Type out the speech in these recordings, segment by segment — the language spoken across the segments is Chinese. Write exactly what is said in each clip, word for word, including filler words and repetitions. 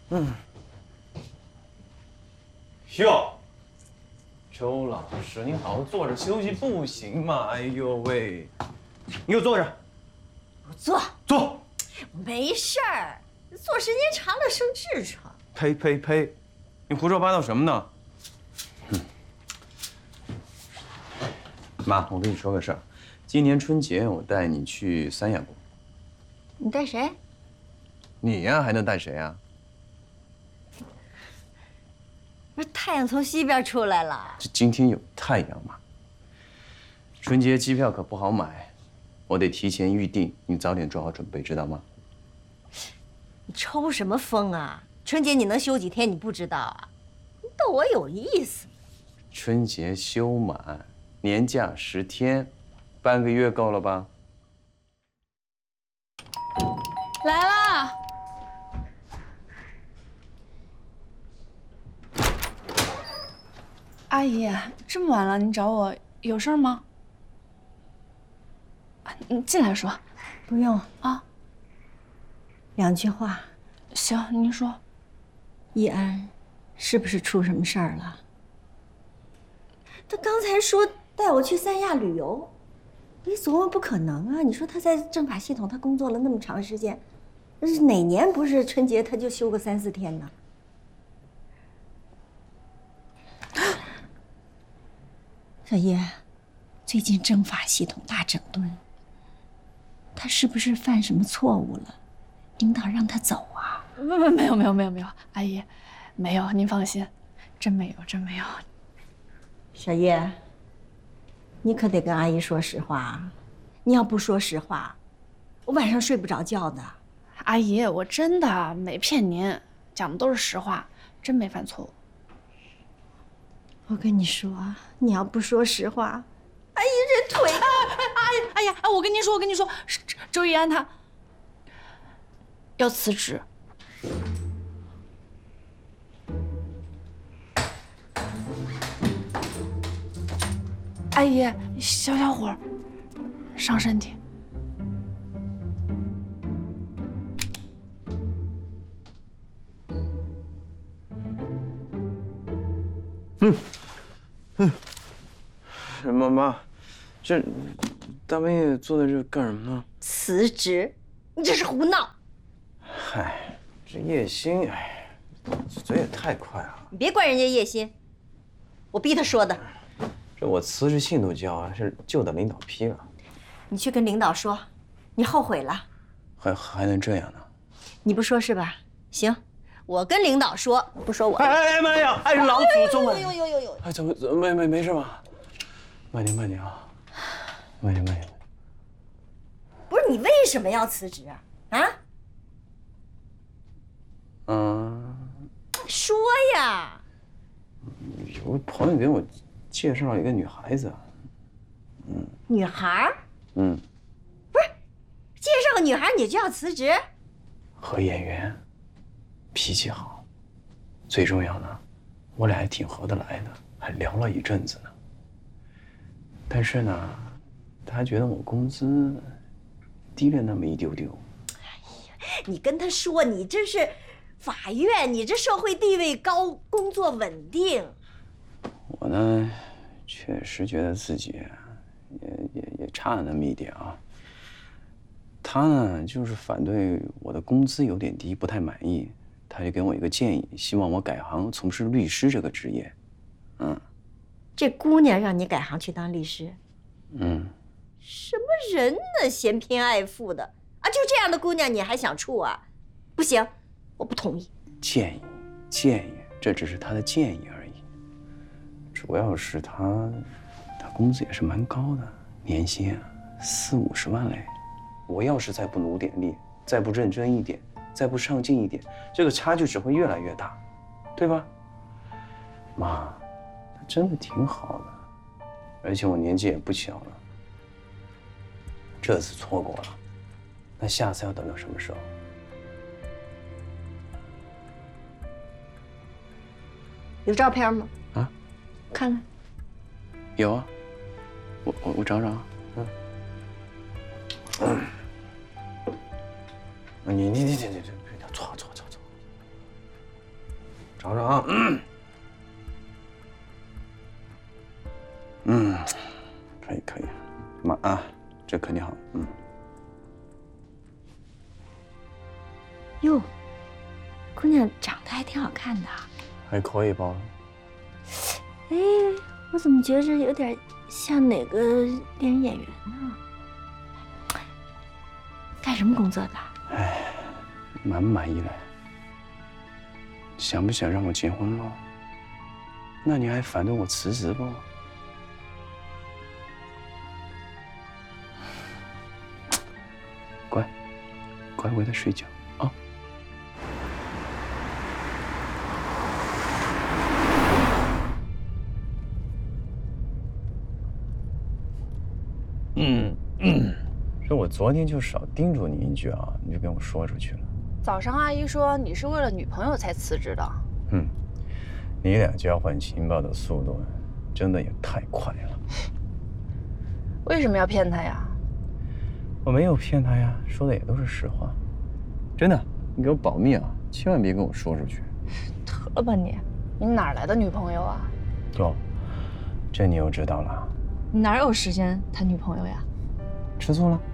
嗯。哟，周老师，你好好坐着休息不行吗？哎呦喂，你给我坐着。 我坐坐。 没事儿，坐时间长了生痔疮。 呸呸呸！你胡说八道什么呢？嗯。妈，我跟你说个事儿，今年春节我带你去三亚过。 你带谁？ 你呀，还能带谁啊？ 不是太阳从西边出来了。 这今天有太阳吗？春节机票可不好买，我得提前预定，你早点做好准备，知道吗？ 你抽什么风啊？春节你能休几天？你不知道啊？你逗我有意思。 春节休满，年假十天，半个月够了吧？ 来啦！阿姨，这么晚了，您找我有事吗？你进来说。 不用啊。 两句话。 行，您说。 易安，是不是出什么事儿了？他刚才说带我去三亚旅游，你琢磨不可能啊！你说他在政法系统他工作了那么长时间，那是哪年不是春节他就休个三四天呢？小叶，最近政法系统大整顿，他是不是犯什么错误了？领导让他走啊？ 不不，没有没有没有没有，阿姨，没有，您放心，真没有真没有。 小叶，你可得跟阿姨说实话啊！你要不说实话，我晚上睡不着觉的。 阿姨，我真的没骗您，讲的都是实话，真没犯错误。 我跟你说，你要不说实话，阿姨这腿…… 哎哎哎呀！哎，我跟您说，我跟您说，周易安她要辞职。阿姨，小小火伤身体。 嗯，嗯，妈妈，这大半夜坐在这干什么呢？ 辞职？你这是胡闹！ 嗨，这叶欣，哎，嘴也太快了。 你别怪人家叶欣，我逼他说的。 这我辞职信都交了，是就等领导批了。 你去跟领导说，你后悔了。 还还能这样呢？ 你不说是吧？行。我跟领导说，不说我。 哎哎哎，慢点！哎，老祖宗啊！ 呦呦呦呦！ 哎，怎么怎么没没没事吧？慢点慢点啊！慢点慢点。 不是你为什么要辞职啊？啊？ 嗯。 说呀！ 有个朋友给我介绍了一个女孩子。嗯。 女孩？ 嗯。 不是，介绍个女孩你就要辞职？ 和演员。脾气好，最重要呢，我俩还挺合得来的，还聊了一阵子呢。但是呢，他觉得我工资低了那么一丢丢。 哎呀，你跟他说，你这是法院，你这社会地位高，工作稳定。 我呢，确实觉得自己也也也差了那么一点啊。他呢，就是反对我的工资有点低，不太满意。他就给我一个建议，希望我改行从事律师这个职业。嗯， 这姑娘让你改行去当律师？ 嗯， 什么人呢？嫌贫爱富的啊！就这样的姑娘你还想处啊？不行，我不同意。 建议，建议，这只是他的建议而已。主要是他，他工资也是蛮高的，年薪啊四五十万嘞。我要是再不努点力，再不认真一点。再不上进一点，这个差距只会越来越大，对吧？妈，他真的挺好的，而且我年纪也不小了。这次错过了，那下次要等到什么时候？ 有照片吗？ 啊， 看看。 有啊，我我我找找。嗯。嗯。你你你你你，错错错错。 尝尝啊。嗯，嗯，可以可以，妈啊，这肯定好。嗯。 哟，姑娘长得还挺好看的。 还可以吧。 哎，我怎么觉着有点像哪个电影演员呢？干什么工作的？ 哎，满不满意嘞？想不想让我结婚了？那你还反对我辞职不？乖，乖乖的睡觉啊。嗯嗯，这我昨天就少叮嘱你一句啊，你就跟我说出去了。 早上阿姨说你是为了女朋友才辞职的。 嗯，你俩交换情报的速度真的也太快了。 为什么要骗他呀？ 我没有骗他呀，说的也都是实话。真的，你给我保密啊，千万别跟我说出去。 得了吧你，你哪来的女朋友啊？ 哟，这你又知道了？ 你哪有时间谈女朋友呀？ 吃醋了？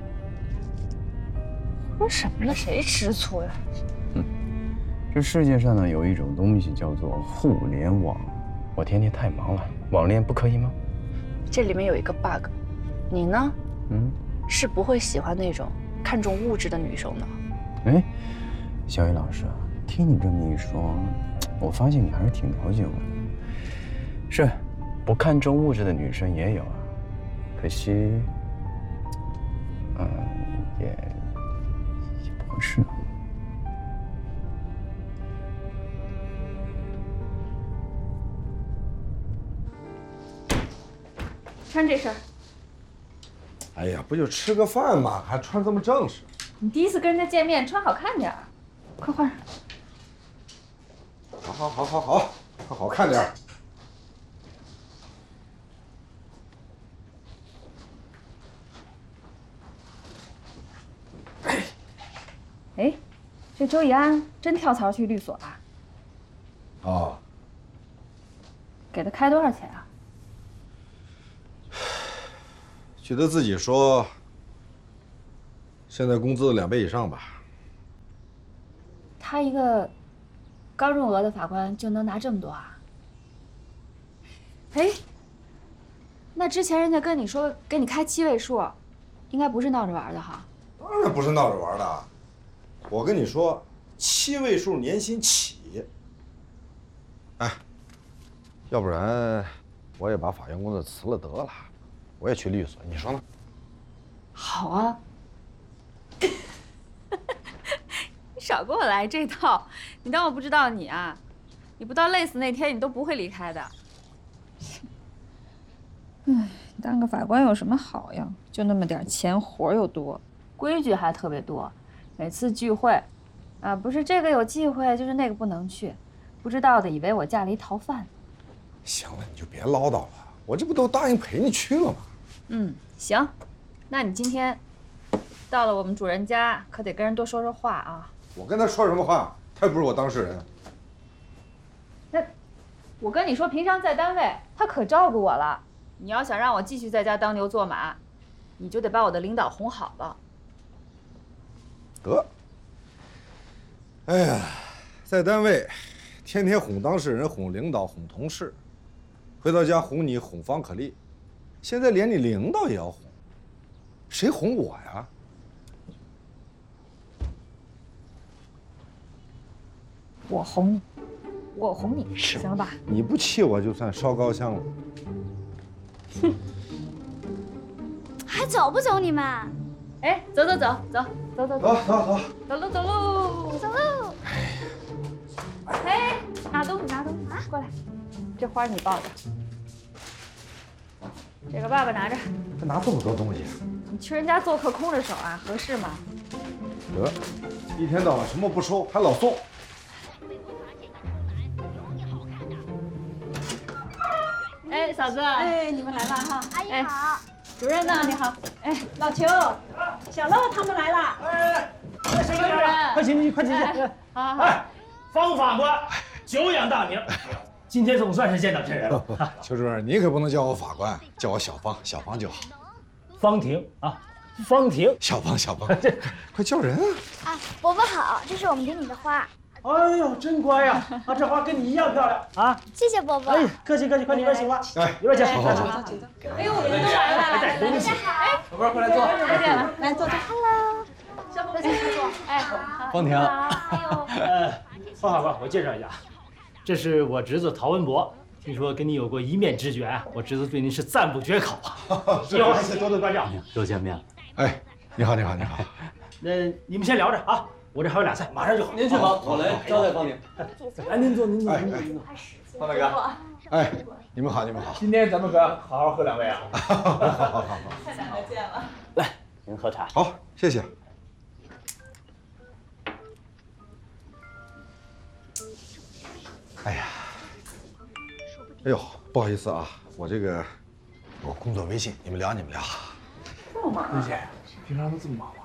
说什么了？谁吃醋呀？ 嗯，这世界上呢有一种东西叫做互联网，我天天太忙了，网恋不可以吗？ 这里面有一个 bug， 你呢？ 嗯， 是不会喜欢那种看重物质的女生的。 哎，小雨老师，听你这么一说，我发现你还是挺了解我的。是，不看重物质的女生也有啊，可惜，嗯、呃，也也不合适。 穿这身。 哎呀，不就吃个饭嘛，还穿这么正式？ 你第一次跟人家见面，穿好看点儿，快换上。 好，好，好，好，好，快好看点儿。 哎，这周以安真跳槽去律所了？ 哦， 给他开多少钱啊？ 据他自己说，现在工资的两倍以上吧。 他一个刚入额的法官就能拿这么多啊？哎，那之前人家跟你说给你开七位数，应该不是闹着玩的哈？ 当然不是闹着玩的。我跟你说，七位数年薪起。哎，要不然我也把法院工作辞了得了，我也去律所，你说呢？ 好啊。你少给我来这套，你当我不知道你啊？你不到累死那天，你都不会离开的。唉，当个法官有什么好呀？就那么点钱，活又多，规矩还特别多。每次聚会，啊，不是这个有忌讳，就是那个不能去。不知道的以为我嫁了一逃犯。 行了，你就别唠叨了，我这不都答应陪你去了吗？ 嗯，行，那你今天到了我们主人家，可得跟人多说说话啊。 我跟他说什么话？他又不是我当事人。 那我跟你说，平常在单位他可照顾我了。你要想让我继续在家当牛做马，你就得把我的领导哄好了。 得，哎呀，在单位天天哄当事人、哄领导、哄同事，回到家哄你、哄方可丽，现在连你领导也要哄，谁哄我呀？ 我哄你，我哄你，行了吧？ 你不气我就算烧高香了。 哼， 还走不走你们？ 哎，走走走走走走走走走， 走路走路走路。 哎，拿东西拿东西，过来，这花你抱着，这个爸爸拿着。 还拿这么多东西？ 你去人家做客空着手啊，合适吗？ 得，一天到晚什么不收，还老送。 哎，嫂子， 哎，你们来了哈！阿姨好， 主任呢？你好。哎， 老邱、小乐他们来了。 哎， 沈主任， 快请进去，快请进去。 好好好。 哎，方法官， 久仰大名，今天总算是见到真人了。 邱主任，你可不能叫我法官，叫我小芳，小芳就好。 方婷啊，方婷， 小芳，小芳，这快叫人啊！ 啊，伯伯好，这是我们给你的花。 哎呦，真乖呀！啊，这花跟你一样漂亮啊！ 谢谢伯伯。 哎，客气客气，快里边请吧。哎，里边请。 好好好。 哎呦，你们都来了， 大家好， 宝贝儿，快来坐。 再见了， 来坐坐。 Hello， 小宝贝，坐。哎， 方婷。 哎呦， 呃，方法官，我介绍一下，这是我侄子陶文博。 听说跟你有过一面之缘，我侄子对您是赞不绝口啊！以后还请多多关照。 又见面了。 哎，你好，你好，你好。 那你们先聊着啊，我这还有俩菜，马上就好。 您去忙，我来招待方婷。 哎，您坐，您坐，您坐， 您坐。 方大哥， 哎，你们好，你们好。 今天咱们可要好好喝两杯啊！ 好好好好好。 再见了。 来，您喝茶。 好，谢谢。哎呀。 哎呦，不好意思啊，我这个有工作微信，你们聊你们聊。 这么忙，刘姐，平常都这么忙吗？